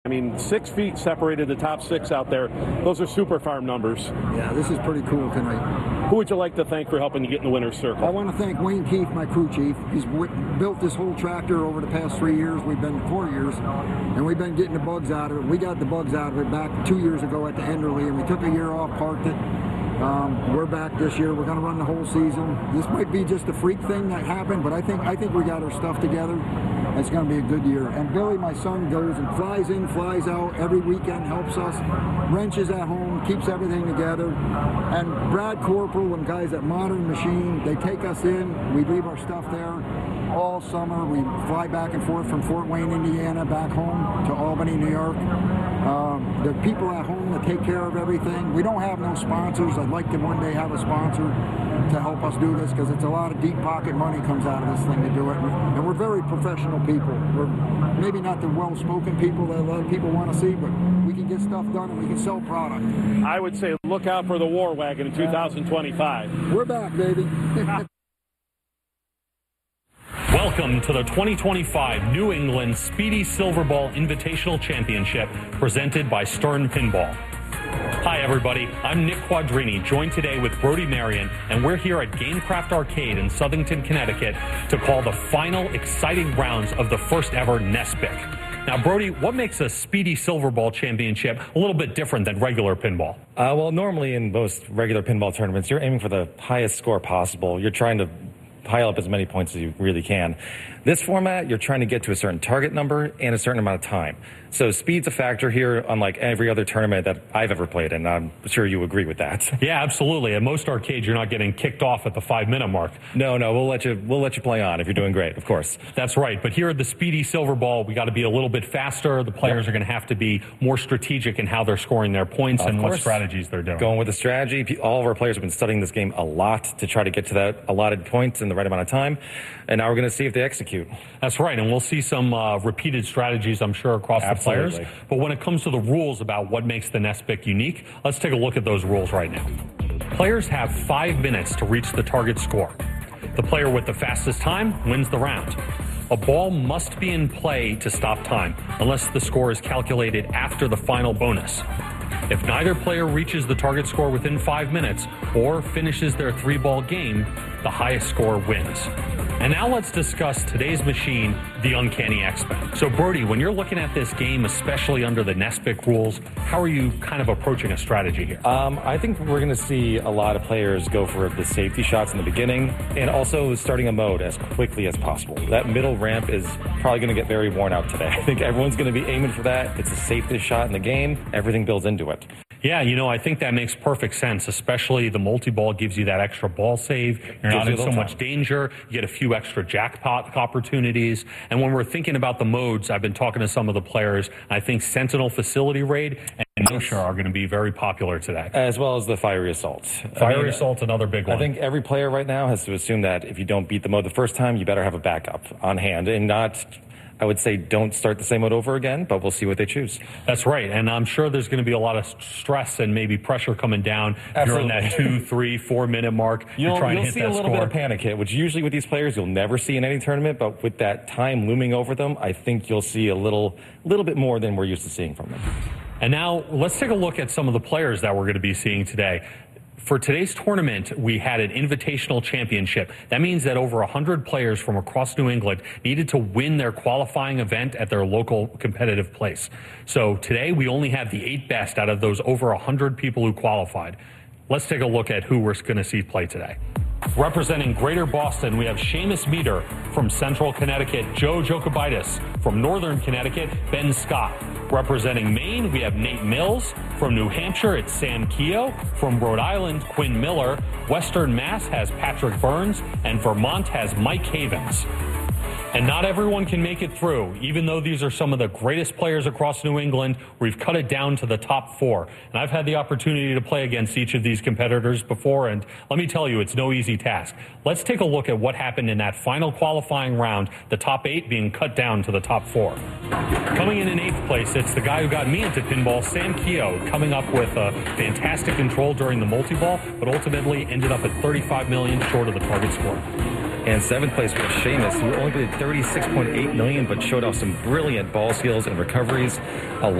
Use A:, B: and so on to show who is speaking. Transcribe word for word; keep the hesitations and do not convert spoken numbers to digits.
A: I mean, six feet separated the top six out there. Those are super farm numbers.
B: Yeah, this is pretty cool tonight.
A: Who would you like to thank for helping you get in the winner's circle?
B: I want to thank Wayne Keefe, my crew chief. He's w- built this whole tractor over the past three years. We've been four years, and we've been getting the bugs out of it. We got the bugs out of it back two years ago at the Enderley, and we took a year off, parked it. Um, we're back this year. We're going to run the whole season. This might be just a freak thing that happened, but I think I think we got our stuff together. It's going to be a good year. And Billy, my son, goes and flies in, flies out every weekend, helps us, wrenches at home, keeps everything together. And Brad Corporal and guys at Modern Machine, they take us in. We leave our stuff there all summer. We fly back and forth from Fort Wayne, Indiana, back home to Albany, New York. Um, the people at home that take care of everything. We don't have no sponsors. I'd like to one day have a sponsor to help us do this because it's a lot of deep pocket money comes out of this thing to do it. And we're very professional people. We're maybe not the well-spoken people that a lot of people want to see, but we can get stuff done and we can sell product.
A: I would say look out for the War Wagon in two thousand twenty-five.
B: We're back, baby.
C: Welcome to the twenty twenty-five New England Speedy Silver Ball Invitational Championship presented by Stern Pinball. Hi everybody, I'm Nick Quadrini, joined today with Brody Marion, and we're here at Gamecraft Arcade in Southington, Connecticut to call the final exciting rounds of the first ever NESPIC. Now, Brody, what makes a Speedy Silver Ball Championship a little bit different than regular pinball?
D: Uh, well, normally in most regular pinball tournaments, you're aiming for the highest score possible. You're trying to pile up as many points as you really can. This format, you're trying to get to a certain target number and a certain amount of time. So speed's a factor here, unlike every other tournament that I've ever played in. I'm sure you agree with that.
C: Yeah, absolutely. At most arcades, you're not getting kicked off at the five-minute mark.
D: No, no, we'll let you we'll let you play on if you're doing great, of course.
C: That's right. But here at the Speedy Silver Ball, we got to be a little bit faster. The players yep. are going to have to be more strategic in how they're scoring their points
D: of
C: and
D: course.
C: what strategies they're doing.
D: Going with the strategy. All of our players have been studying this game a lot to try to get to that allotted points in the right amount of time. And now we're going to see if they execute.
C: That's right. And we'll see some uh, repeated strategies, I'm sure, across
D: Absolutely.
C: the players. But when it comes to the rules about what makes the NESPIC unique, let's take a look at those rules right now. Players have five minutes to reach the target score. The player with the fastest time wins the round. A ball must be in play to stop time, unless the score is calculated after the final bonus. If neither player reaches the target score within five minutes or finishes their three-ball game, the highest score wins. And now let's discuss today's machine, the Uncanny X-Men. So Brody, when you're looking at this game, especially under the NESPIC rules, how are you kind of approaching a strategy here?
D: Um, I think we're going to see a lot of players go for the safety shots in the beginning and also starting a mode as quickly as possible. That middle ramp is probably going to get very worn out today. I think everyone's going to be aiming for that. It's the safest shot in the game. Everything builds into it.
C: Yeah, you know, I think that makes perfect sense, especially the multi-ball gives you that extra ball save. You're not in so much danger. You get a few extra jackpot opportunities. And when we're thinking about the modes, I've been talking to some of the players. I think Sentinel Facility Raid and Militia are going to be very popular today.
D: As well as the Fiery Assault.
C: Fiery I mean, Assault, another big one.
D: I think every player right now has to assume that if you don't beat the mode the first time, you better have a backup on hand and not... I would say don't start the same mode over again, but we'll see what they choose.
C: That's right. And I'm sure there's going to be a lot of stress and maybe pressure coming down.
D: Absolutely.
C: You're in that two, three, four minute mark.
D: You'll,
C: you're trying
D: you'll
C: to hit
D: see
C: that
D: a little
C: score.
D: bit of panic hit, which usually with these players you'll never see in any tournament, but with that time looming over them, I think you'll see a little, little bit more than we're used to seeing from them.
C: And now let's take a look at some of the players that we're going to be seeing today. For today's tournament, we had an invitational championship. That means that over one hundred players from across New England needed to win their qualifying event at their local competitive place. So today, we only have the eight best out of those over one hundred people who qualified. Let's take a look at who we're going to see play today. Representing Greater Boston, we have Seamus Meter. From Central Connecticut, Joe Jokubaitis. From Northern Connecticut, Ben Scott. Representing Maine, we have Nate Mills. From New Hampshire, it's Sam Keogh. From Rhode Island, Quinn Miller. Western Mass has Patrick Burns. And Vermont has Mike Havens. And not everyone can make it through. Even though these are some of the greatest players across New England, we've cut it down to the top four. And I've had the opportunity to play against each of these competitors before, and let me tell you, it's no easy task. Let's take a look at what happened in that final qualifying round, the top eight being cut down to the top four. Coming in in eighth place, it's the guy who got me into pinball, Sam Keogh, coming up with a fantastic control during the multi-ball, but ultimately ended up at thirty-five million short of the target score.
D: And seventh place was Seamus, who only did thirty-six point eight million, but showed off some brilliant ball skills and recoveries. A